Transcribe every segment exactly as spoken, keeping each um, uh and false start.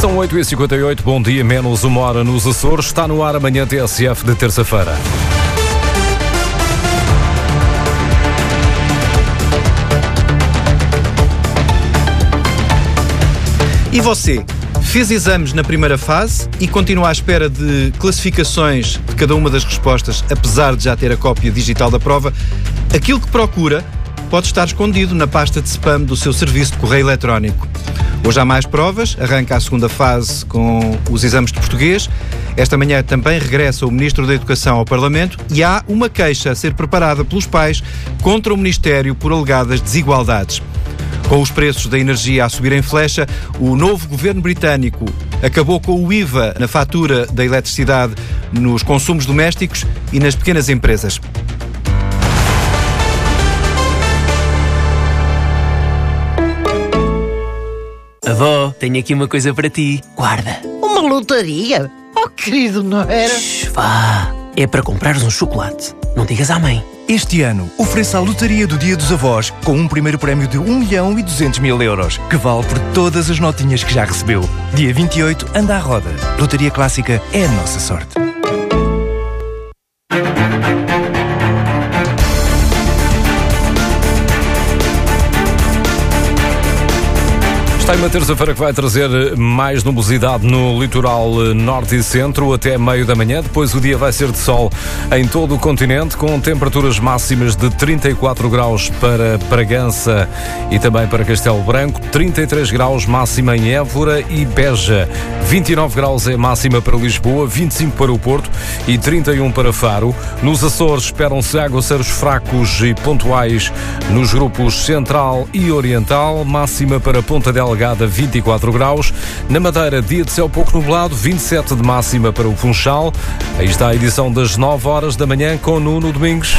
São oito e cinquenta e oito, bom dia, menos uma hora nos Açores. Está no ar amanhã T S F de terça-feira. E você? Fez exames na primeira fase e continua à espera de classificações de cada uma das respostas, apesar de já ter a cópia digital da prova? Aquilo que procura pode estar escondido na pasta de spam do seu serviço de correio eletrónico. Hoje há mais provas, arranca a segunda fase com os exames de português. Esta manhã também regressa o Ministro da Educação ao Parlamento e há uma queixa a ser preparada pelos pais contra o Ministério por alegadas desigualdades. Com os preços da energia a subir em flecha, o novo governo britânico acabou com o I V A na fatura da eletricidade nos consumos domésticos e nas pequenas empresas. Avó, tenho aqui uma coisa para ti. Guarda. Uma lotaria? Oh, querido, não era? Shhh, vá. É para comprares um chocolate. Não digas à mãe. Este ano, ofereça a lotaria do Dia dos Avós com um primeiro prémio de um milhão e duzentos mil euros, que vale por todas as notinhas que já recebeu. Dia vinte e oito, anda à roda. Lotaria Clássica é a nossa sorte. Está em uma terça-feira que vai trazer mais nubosidade no litoral norte e centro até meio da manhã. Depois o dia vai ser de sol em todo o continente, com temperaturas máximas de trinta e quatro graus para Bragança e também para Castelo Branco, trinta e três graus máxima em Évora e Beja, vinte e nove graus é máxima para Lisboa, vinte e cinco para o Porto e trinta e um para Faro. Nos Açores esperam-se aguaceiros fracos e pontuais nos grupos Central e Oriental, máxima para Ponta Delgada, vinte e quatro graus. Na Madeira, dia de céu pouco nublado, vinte e sete de máxima para o Funchal. Aí está a edição das nove horas da manhã com Nuno Domingos.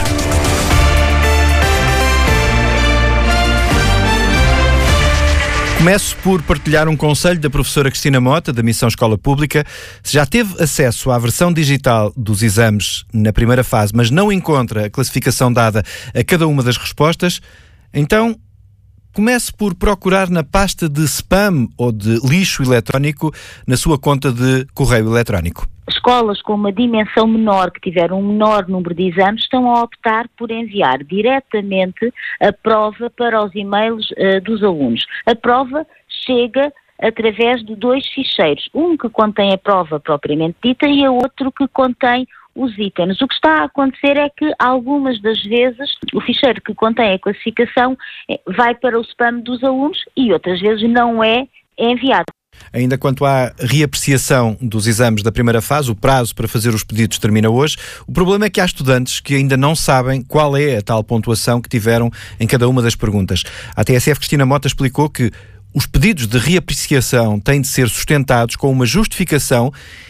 Começo por partilhar um conselho da professora Cristina Mota, da Missão Escola Pública. Se já teve acesso à versão digital dos exames na primeira fase, mas não encontra a classificação dada a cada uma das respostas, então comece por procurar na pasta de spam ou de lixo eletrónico na sua conta de correio eletrónico. Escolas com uma dimensão menor, que tiveram um menor número de exames, estão a optar por enviar diretamente a prova para os e-mails uh, dos alunos. A prova chega através de dois ficheiros, um que contém a prova propriamente dita e o outro que contém os itens. O que está a acontecer é que algumas das vezes o ficheiro que contém a classificação vai para o spam dos alunos e outras vezes não é enviado. Ainda quanto à reapreciação dos exames da primeira fase, o prazo para fazer os pedidos termina hoje. O problema é que há estudantes que ainda não sabem qual é a tal pontuação que tiveram em cada uma das perguntas. A T S F Cristina Mota explicou que os pedidos de reapreciação têm de ser sustentados com uma justificação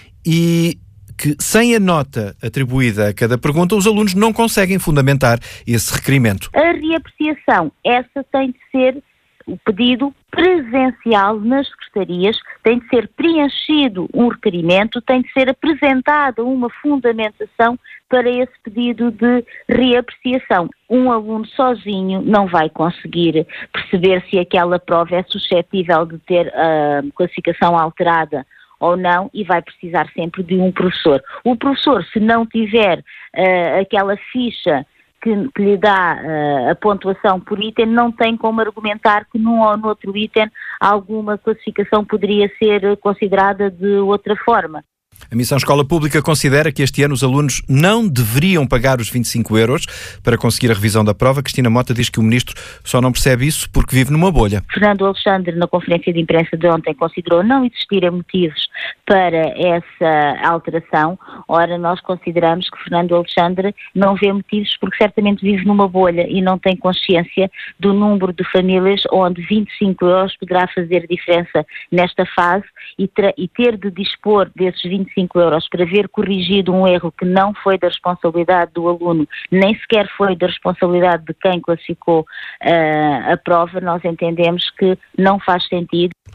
e que, sem a nota atribuída a cada pergunta, os alunos não conseguem fundamentar esse requerimento. A reapreciação, essa tem de ser o pedido presencial nas secretarias, tem de ser preenchido um requerimento, tem de ser apresentada uma fundamentação para esse pedido de reapreciação. Um aluno sozinho não vai conseguir perceber se aquela prova é suscetível de ter a classificação alterada ou não, e vai precisar sempre de um professor. O professor, se não tiver uh, aquela ficha que, que lhe dá uh, a pontuação por item, não tem como argumentar que num ou noutro item alguma classificação poderia ser considerada de outra forma. A Missão Escola Pública considera que este ano os alunos não deveriam pagar os vinte e cinco euros para conseguir a revisão da prova. Cristina Mota diz que o Ministro só não percebe isso porque vive numa bolha. Fernando Alexandre, na conferência de imprensa de ontem, considerou não existirem motivos para essa alteração. Ora, nós consideramos que Fernando Alexandre não vê motivos porque certamente vive numa bolha e não tem consciência do número de famílias onde vinte e cinco euros poderá fazer diferença nesta fase e, tra- e ter de dispor desses vinte e cinco euros para ver corrigido um erro que não foi da responsabilidade do aluno, nem sequer foi da responsabilidade de quem classificou uh, a prova, nós entendemos que não faz sentido.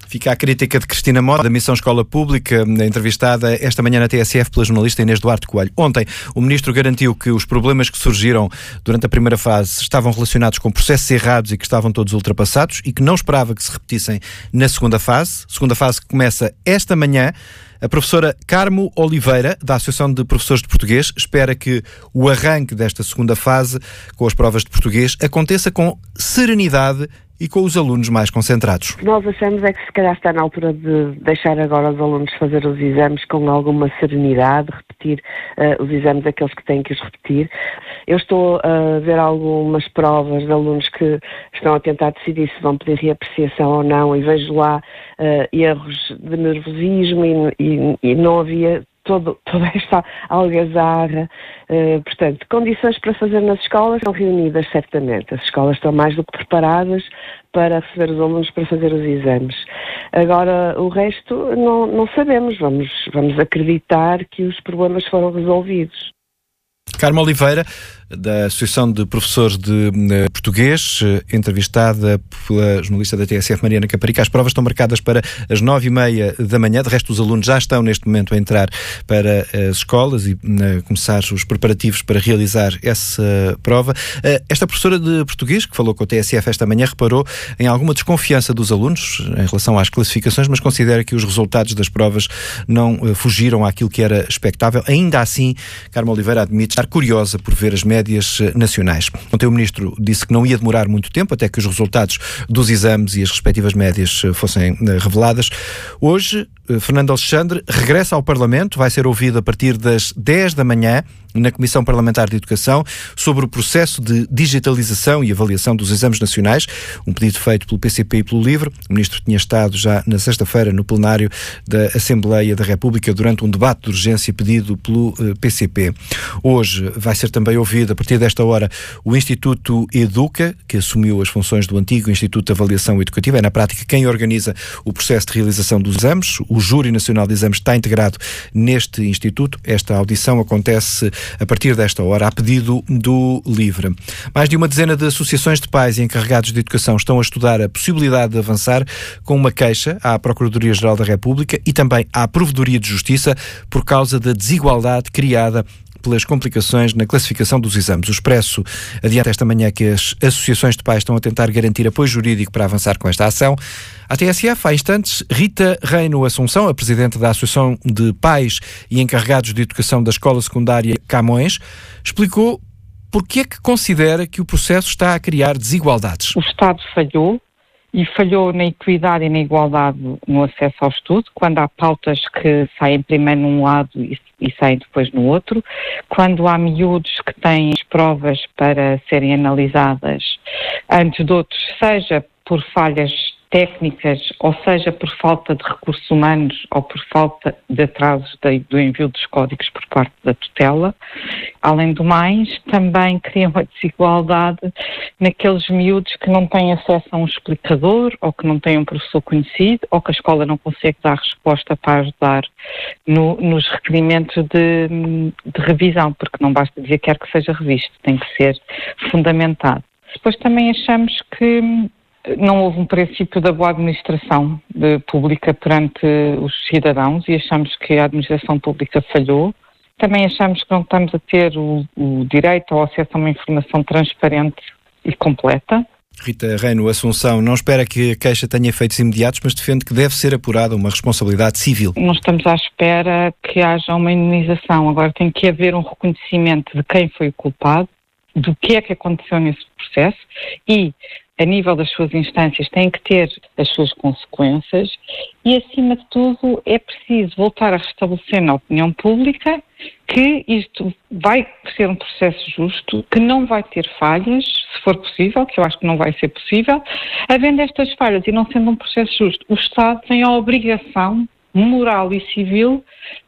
Fica a crítica de Cristina Mota, da Missão Escola Pública, entrevistada esta manhã na T S F pela jornalista Inês Duarte Coelho. Ontem, o Ministro garantiu que os problemas que surgiram durante a primeira fase estavam relacionados com processos errados e que estavam todos ultrapassados e que não esperava que se repetissem na segunda fase. Segunda fase que começa esta manhã. A professora Carmo Oliveira, da Associação de Professores de Português, espera que o arranque desta segunda fase, com as provas de português, aconteça com serenidade e com os alunos mais concentrados. Nós achamos é que se calhar está na altura de deixar agora os alunos fazer os exames com alguma serenidade, repetir uh, os exames aqueles que têm que os repetir. Eu estou a ver algumas provas de alunos que estão a tentar decidir se vão pedir reapreciação ou não e vejo lá uh, erros de nervosismo e, e, e não havia todo, toda esta algazarra. Uh, portanto, condições para fazer nas escolas são reunidas certamente. As escolas estão mais do que preparadas para receber os alunos para fazer os exames. Agora, o resto não, não sabemos. Vamos, vamos acreditar que os problemas foram resolvidos. Carmo Oliveira, da Associação de Professores de uh, Português, uh, entrevistada pela jornalista da T S F, Mariana Caparica. As provas estão marcadas para as nove e meia da manhã. De resto, os alunos já estão neste momento a entrar para as escolas e uh, começar os preparativos para realizar essa prova. Uh, esta professora de português, que falou com a T S F esta manhã, reparou em alguma desconfiança dos alunos em relação às classificações, mas considera que os resultados das provas não uh, fugiram àquilo que era expectável. Ainda assim, Carmo Oliveira admite estar curiosa por ver as médias nacionais. Ontem o Ministro disse que não ia demorar muito tempo até que os resultados dos exames e as respectivas médias fossem reveladas. Hoje, Fernando Alexandre regressa ao Parlamento, vai ser ouvido a partir das dez da manhã na Comissão Parlamentar de Educação sobre o processo de digitalização e avaliação dos exames nacionais, um pedido feito pelo P C P e pelo LIVRE. O Ministro tinha estado já na sexta-feira no plenário da Assembleia da República durante um debate de urgência pedido pelo P C P. Hoje vai ser também ouvido, a partir desta hora, o Instituto Educa, que assumiu as funções do antigo Instituto de Avaliação Educativa. É, na prática, quem organiza o processo de realização dos exames. O Júri Nacional de Exames está integrado neste Instituto. Esta audição acontece a partir desta hora, a pedido do LIVRE. Mais de uma dezena de associações de pais e encarregados de educação estão a estudar a possibilidade de avançar com uma queixa à Procuradoria-Geral da República e também à Provedoria de Justiça por causa da desigualdade criada pelas complicações na classificação dos exames. O Expresso adianta esta manhã que as associações de pais estão a tentar garantir apoio jurídico para avançar com esta ação. A T S F, há instantes, Rita Reino Assunção, a Presidente da Associação de Pais e Encarregados de Educação da Escola Secundária Camões, explicou porque é que considera que o processo está a criar desigualdades. O Estado falhou e falhou na equidade e na igualdade no acesso ao estudo, quando há pautas que saem primeiro num lado e, e saem depois no outro, quando há miúdos que têm as provas para serem analisadas antes de outros, seja por falhas técnicas, ou seja por falta de recursos humanos ou por falta de atrasos de, do envio dos códigos por parte da tutela. Além do mais, também cria uma desigualdade naqueles miúdos que não têm acesso a um explicador ou que não têm um professor conhecido ou que a escola não consegue dar resposta para ajudar no, nos requerimentos de, de revisão, porque não basta dizer que quer que seja revisto, tem que ser fundamentado. Depois também achamos que não houve um princípio da boa administração de, pública perante os cidadãos e achamos que a administração pública falhou. Também achamos que não estamos a ter o, o direito ao acesso a uma informação transparente e completa. Rita Reino Assunção não espera que a queixa tenha efeitos imediatos, mas defende que deve ser apurada uma responsabilidade civil. Não estamos à espera que haja uma indenização. Agora tem que haver um reconhecimento de quem foi o culpado, do que é que aconteceu nesse processo e, a nível das suas instâncias, têm que ter as suas consequências e, acima de tudo, é preciso voltar a restabelecer na opinião pública que isto vai ser um processo justo, que não vai ter falhas, se for possível, que eu acho que não vai ser possível. Havendo estas falhas e não sendo um processo justo, o Estado tem a obrigação moral e civil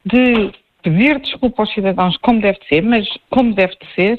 de pedir desculpa aos cidadãos como deve ser, mas como deve ser,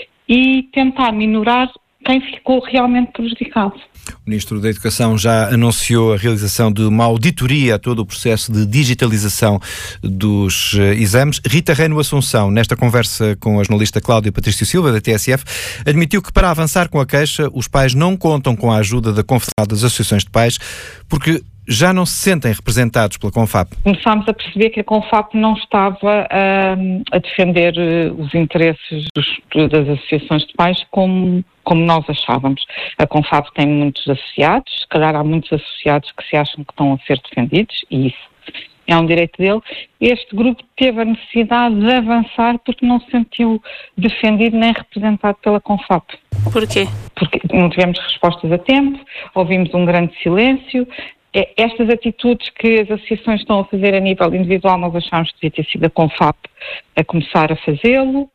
e tentar minorar quem ficou realmente prejudicado. O Ministro da Educação já anunciou a realização de uma auditoria a todo o processo de digitalização dos uh, exames. Rita Reino Assunção, nesta conversa com a jornalista Cláudia Patrício Silva, da T S F, admitiu que para avançar com a queixa, os pais não contam com a ajuda da Confederação das Associações de Pais, porque já não se sentem representados pela Confap. Começámos a perceber que a Confap não estava uh, a defender uh, os interesses dos, das associações de pais como, como nós achávamos. A Confap tem muitos associados, se calhar há muitos associados que se acham que estão a ser defendidos, e isso é um direito dele. Este grupo teve a necessidade de avançar porque não se sentiu defendido nem representado pela Confap. Porquê? Porque não tivemos respostas a tempo, ouvimos um grande silêncio. Estas atitudes que as associações estão a fazer a nível individual, nós achámos que devia ter sido a Confap a começar a fazê-lo.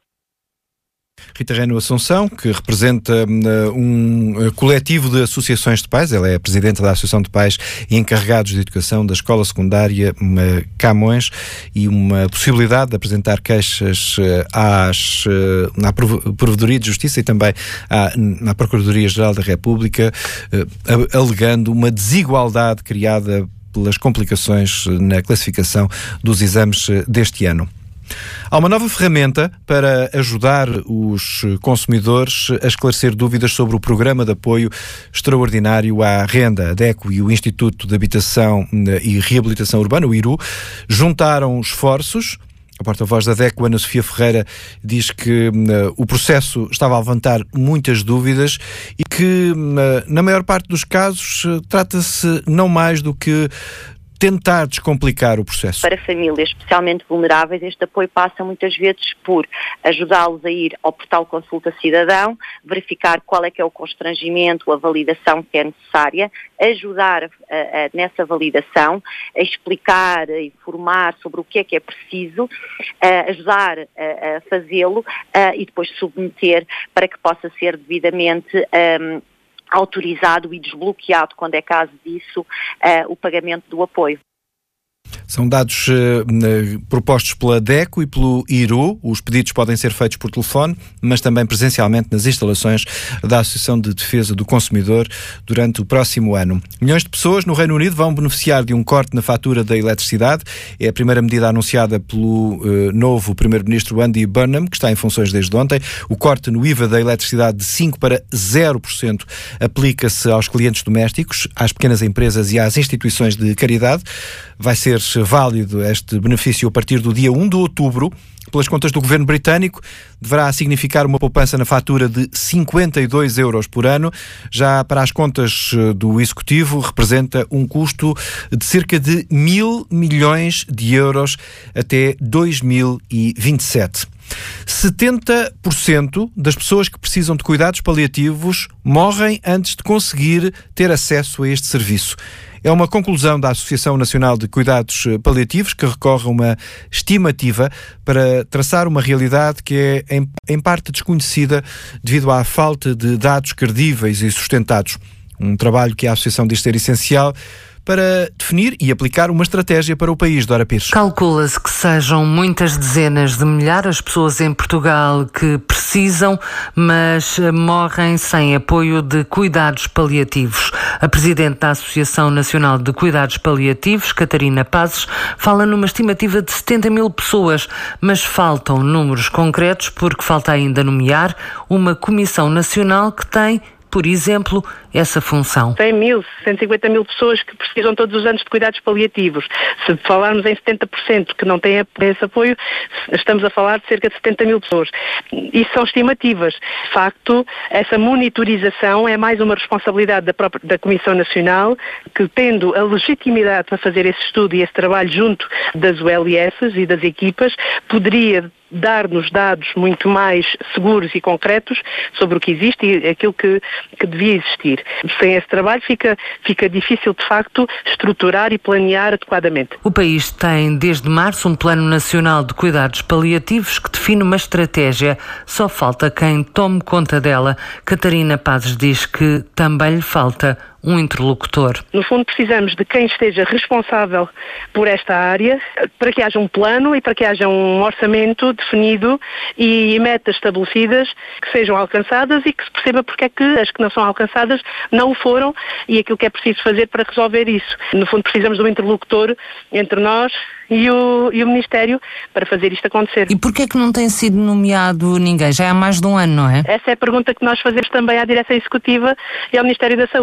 Rita Reno Assunção, que representa uh, um uh, coletivo de associações de pais, ela é a presidenta da Associação de Pais e Encarregados de Educação da Escola Secundária uh, Camões, e uma possibilidade de apresentar queixas uh, às, uh, à Provedoria de Justiça e também à, à Procuradoria-Geral da República, uh, alegando uma desigualdade criada pelas complicações na classificação dos exames deste ano. Há uma nova ferramenta para ajudar os consumidores a esclarecer dúvidas sobre o Programa de Apoio Extraordinário à Renda. A DECO e o Instituto de Habitação e Reabilitação Urbana, o I R U, juntaram esforços. A porta-voz da DECO, Ana Sofia Ferreira, diz que uh, o processo estava a levantar muitas dúvidas e que, uh, na maior parte dos casos, uh, trata-se não mais do que tentar descomplicar o processo. Para famílias especialmente vulneráveis, este apoio passa muitas vezes por ajudá-los a ir ao portal Consulta Cidadão, verificar qual é que é o constrangimento, a validação que é necessária, ajudar a, a, nessa validação, a explicar, a informar sobre o que é que é preciso, a ajudar a, a fazê-lo a, e depois submeter para que possa ser devidamente um, autorizado e desbloqueado, quando é caso disso, uh, o pagamento do apoio. São dados uh, propostos pela DECO e pelo I R U. Os pedidos podem ser feitos por telefone, mas também presencialmente nas instalações da Associação de Defesa do Consumidor durante o próximo ano. Milhões de pessoas no Reino Unido vão beneficiar de um corte na fatura da eletricidade. É a primeira medida anunciada pelo uh, novo primeiro-ministro Andy Burnham, que está em funções desde ontem. O corte no I V A da eletricidade de cinco por cento para zero por cento aplica-se aos clientes domésticos, às pequenas empresas e às instituições de caridade. Vai ser válido este benefício a partir do dia primeiro de outubro. Pelas contas do governo britânico, deverá significar uma poupança na fatura de cinquenta e dois euros por ano. Já para as contas do Executivo, representa um custo de cerca de mil milhões de euros até dois mil e vinte e sete. setenta por cento das pessoas que precisam de cuidados paliativos morrem antes de conseguir ter acesso a este serviço. É uma conclusão da Associação Nacional de Cuidados Paliativos, que recorre a uma estimativa para traçar uma realidade que é, em, em parte, desconhecida devido à falta de dados credíveis e sustentados. Um trabalho que a Associação diz ser essencial para definir e aplicar uma estratégia para o país. Dora Pires. Calcula-se que sejam muitas dezenas de milhares de pessoas em Portugal que precisam, mas morrem sem apoio de cuidados paliativos. A Presidente da Associação Nacional de Cuidados Paliativos, Catarina Pazes, fala numa estimativa de setenta mil pessoas, mas faltam números concretos porque falta ainda nomear uma Comissão Nacional que tem, por exemplo, essa função. cem mil, cento e cinquenta mil pessoas que precisam todos os anos de cuidados paliativos. Se falarmos em setenta por cento que não têm esse apoio, estamos a falar de cerca de setenta mil pessoas. Isso são estimativas. De facto, essa monitorização é mais uma responsabilidade da própria da Comissão Nacional, que, tendo a legitimidade para fazer esse estudo e esse trabalho junto das U L S e das equipas, poderia dar-nos dados muito mais seguros e concretos sobre o que existe e aquilo que, que devia existir. Sem esse trabalho fica, fica difícil, de facto, estruturar e planear adequadamente. O país tem, desde março, um Plano Nacional de Cuidados Paliativos que define uma estratégia. Só falta quem tome conta dela. Catarina Pazes diz que também lhe falta um interlocutor. No fundo, precisamos de quem esteja responsável por esta área para que haja um plano e para que haja um orçamento definido e metas estabelecidas que sejam alcançadas e que se perceba porque é que as que não são alcançadas não o foram e aquilo que é preciso fazer para resolver isso. No fundo, precisamos de um interlocutor entre nós e o, e o Ministério para fazer isto acontecer. E porquê é que não tem sido nomeado ninguém? Já há mais de um ano, não é? Essa é a pergunta que nós fazemos também à Direção Executiva e ao Ministério da Saúde. E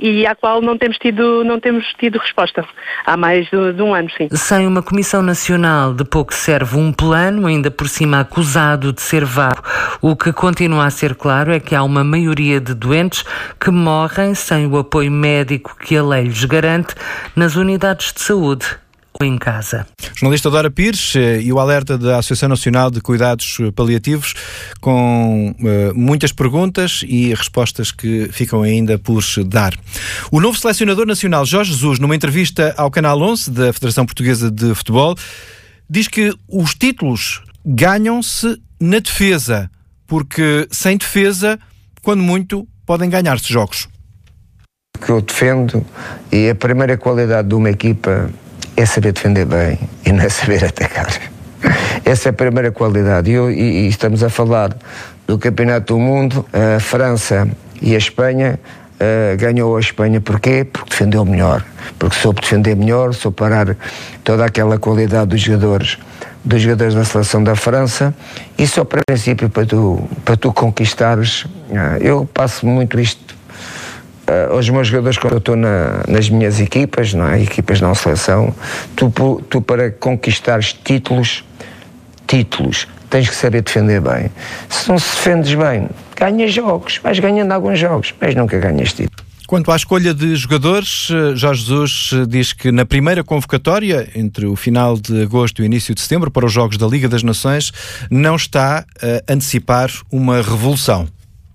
e à qual não temos tido, não temos tido resposta há mais de, de um ano, sim. Sem uma Comissão Nacional, de pouco serve um plano, ainda por cima acusado de ser vago. O que continua a ser claro é que há uma maioria de doentes que morrem sem o apoio médico que a lei lhes garante nas unidades de saúde ou em casa. Jornalista Dora Pires e o alerta da Associação Nacional de Cuidados Paliativos, com uh, muitas perguntas e respostas que ficam ainda por dar. O novo selecionador nacional, Jorge Jesus, numa entrevista ao Canal onze da Federação Portuguesa de Futebol, diz que os títulos ganham-se na defesa, porque sem defesa, quando muito, podem ganhar-se jogos. O que eu defendo, e a primeira qualidade de uma equipa é saber defender bem e não é saber atacar. Essa é a primeira qualidade. E, eu, e, e estamos a falar do Campeonato do Mundo. A França e a Espanha uh, ganhou a Espanha. Porquê? Porque defendeu melhor. Porque soube defender melhor, soube parar toda aquela qualidade dos jogadores, dos jogadores da seleção da França. E só para princípio, para tu, para tu conquistares, uh, eu passo muito isto Uh, aos meus jogadores quando eu estou na, nas minhas equipas, não é? Equipas não seleção, tu, tu para conquistares títulos, títulos, tens que saber defender bem. Se não se defendes bem, ganhas jogos, vais ganhando alguns jogos, mas nunca ganhas títulos. Quanto à escolha de jogadores, Jorge Jesus diz que na primeira convocatória, entre o final de agosto e o início de setembro, para os Jogos da Liga das Nações, não está a antecipar uma revolução.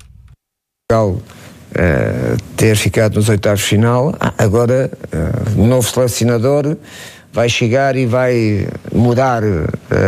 Uh, ter ficado nos oitavos de final, ah, agora uh, o novo selecionador vai chegar e vai mudar uh,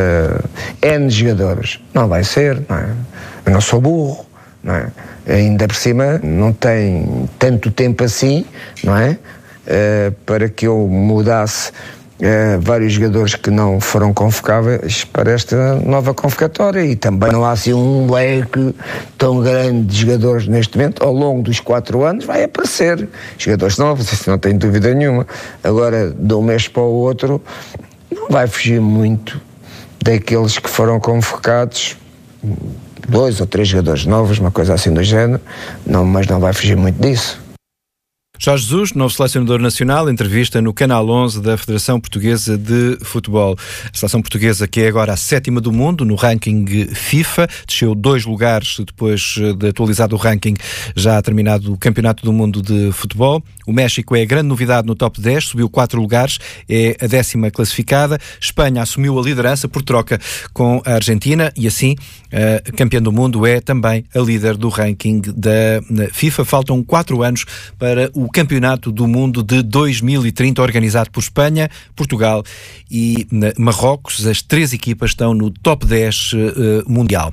N jogadores. Não vai ser, não é? Eu não sou burro, não é? Ainda por cima não tem tanto tempo assim, não é? Uh, para que eu mudasse Uh, vários jogadores que não foram convocáveis para esta nova convocatória, e também não há assim um leque tão grande de jogadores neste momento. Ao longo dos quatro anos vai aparecer jogadores novos, isso não tenho dúvida nenhuma. Agora, de um mês para o outro, não vai fugir muito daqueles que foram convocados, dois ou três jogadores novos, uma coisa assim do género, não, mas não vai fugir muito disso. Jorge Jesus, novo selecionador nacional, entrevista no Canal onze da Federação Portuguesa de Futebol. A seleção portuguesa, que é agora a sétima do mundo no ranking FIFA, desceu dois lugares depois de atualizado o ranking, já terminado o Campeonato do Mundo de Futebol. O México é a grande novidade no top dez, subiu quatro lugares, é a décima classificada. Espanha assumiu a liderança por troca com a Argentina e assim a campeã do mundo é também a líder do ranking da FIFA. Faltam quatro anos para o Campeonato do Mundo de dois mil e trinta, organizado por Espanha, Portugal e Marrocos. As três equipas estão no top dez uh, mundial.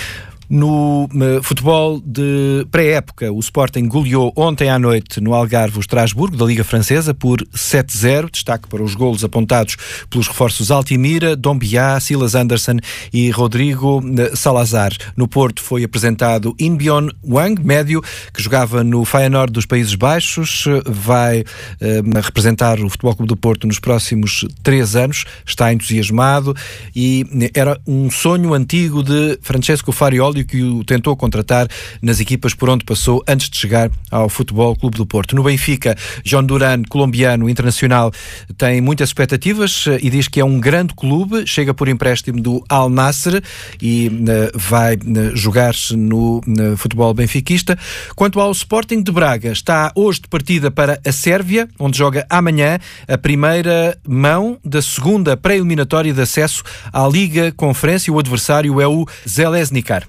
No uh, futebol de pré-época, o Sporting goleou ontem à noite no Algarve o Estrasburgo, da Liga Francesa, por sete a zero. Destaque para os golos apontados pelos reforços Altimira, Dombiá, Silas Anderson e Rodrigo uh, Salazar. No Porto foi apresentado In-Bion Wang, médio, que jogava no Feyenoord dos Países Baixos, vai uh, representar o Futebol Clube do Porto nos próximos três anos, está entusiasmado e era um sonho antigo de Francesco Farioli, que o tentou contratar nas equipas por onde passou antes de chegar ao Futebol Clube do Porto. No Benfica, John Duran, colombiano, internacional, tem muitas expectativas e diz que é um grande clube, chega por empréstimo do Al Nassr e uh, vai uh, jogar no uh, futebol benfiquista. Quanto ao Sporting de Braga, está hoje de partida para a Sérvia, onde joga amanhã a primeira mão da segunda pré-eliminatória de acesso à Liga Conferência. O adversário é o Željezničar.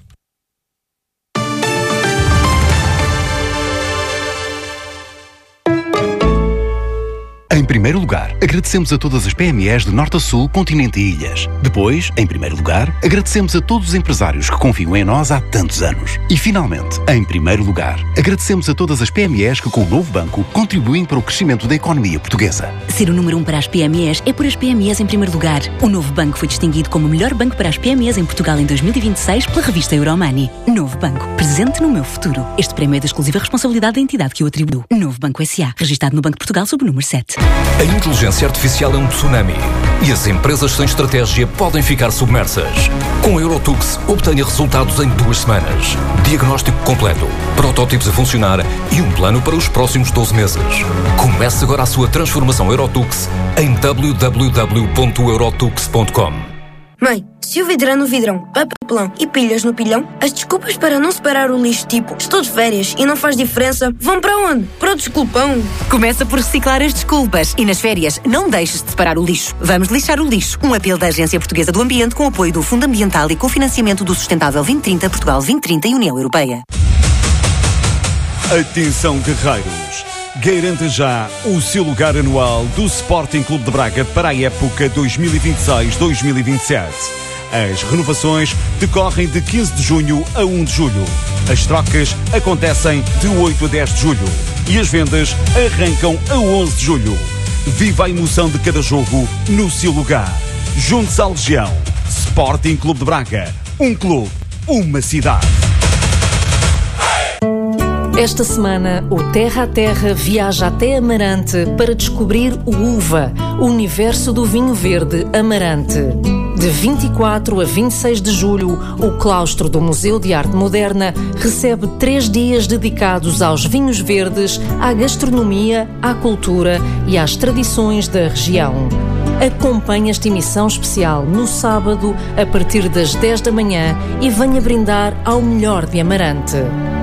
Em primeiro lugar, agradecemos a todas as P M Es de norte a sul, continente e ilhas. Depois, em primeiro lugar, agradecemos a todos os empresários que confiam em nós há tantos anos. E, finalmente, em primeiro lugar, agradecemos a todas as P M Es que, com o novo banco, contribuem para o crescimento da economia portuguesa. Ser o número um para as P M Es é por as P M Es em primeiro lugar. O novo banco foi distinguido como o melhor banco para as P M Es em Portugal em dois mil e vinte e seis pela revista Euromoney. Novo Banco, presente no meu futuro. Este prémio é da exclusiva responsabilidade da entidade que o atribuiu. Novo Banco S A, registado no Banco de Portugal sob o número sete. A inteligência artificial é um tsunami e as empresas sem estratégia podem ficar submersas. Com a Eurotux, obtenha resultados em duas semanas. Diagnóstico completo, protótipos a funcionar e um plano para os próximos doze meses. Comece agora a sua transformação Eurotux em w w w ponto eurotux ponto com. Mãe, se o vidro é no vidrão, papelão e pilhas no pilhão, as desculpas para não separar o lixo, tipo, estou de férias e não faz diferença, vão para onde? Para o desculpão. Começa por reciclar as desculpas e nas férias não deixes de separar o lixo. Vamos lixar o lixo. Um apelo da Agência Portuguesa do Ambiente com apoio do Fundo Ambiental e cofinanciamento do Sustentável vinte trinta, Portugal vinte trinta e União Europeia. Atenção, guerreiros! Garanta já o seu lugar anual do Sporting Clube de Braga para a época dois mil e vinte e seis dois mil e vinte e sete. As renovações decorrem de quinze de junho a um de julho. As trocas acontecem de oito a dez de julho. E as vendas arrancam a onze de julho. Viva a emoção de cada jogo no seu lugar. Junte-se à Legião. Sporting Clube de Braga. Um clube, uma cidade. Esta semana, o Terra a Terra viaja até Amarante para descobrir o Uva, o universo do vinho verde Amarante. De vinte e quatro a vinte e seis de julho, o claustro do Museu de Arte Moderna recebe três dias dedicados aos vinhos verdes, à gastronomia, à cultura e às tradições da região. Acompanhe esta emissão especial no sábado, a partir das dez da manhã, e venha brindar ao melhor de Amarante.